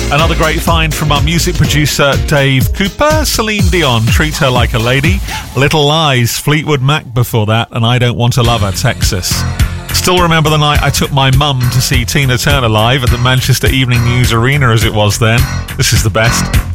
Another great find from our music producer Dave Cooper. Celine Dion, Treat Her Like a Lady. Little Lies, Fleetwood Mac before that, and I Don't Want to Love Her, Texas. Still remember the night I took my mum to see Tina Turner live at the Manchester Evening News Arena as it was then. This is the best.